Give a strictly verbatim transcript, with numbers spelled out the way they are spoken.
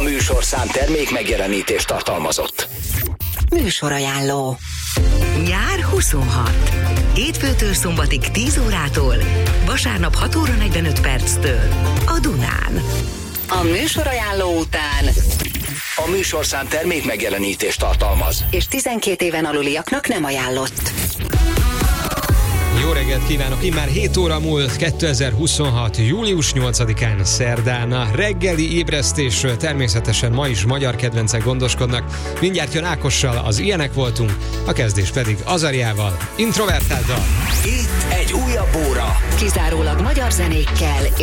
műsorszám termék megjelenítést tartalmazott. Műsorajánló. Nyár huszonhat. Hétfőtől szombatig tíz órától, vasárnap hat óra negyvenöt perctől a Dunán. A műsorajánló után A műsorszám termék megjelenítést tartalmaz. és tizenkét éven aluliaknak nem ajánlott. Jó reggelt kívánok! Immár hét óra múlt kétezer-huszonhat. július nyolcadikán szerdán a reggeli ébresztésről természetesen ma is magyar kedvencek gondoskodnak. Mindjárt jön Ákossal, az Ilyenek voltunk, a kezdés pedig Azariával, Introvertáddal. Itt egy újabb óra. Kizárólag magyar zenékkel